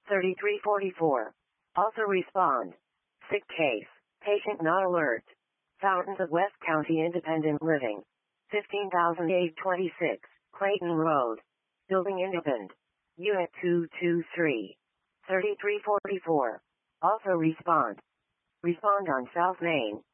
3344. Also respond. Sick case. Patient not alert. Fountains of West County Independent Living. 15,826. Clayton Road. Building Independent. Unit 223. 3344. Also respond. Respond on South Main.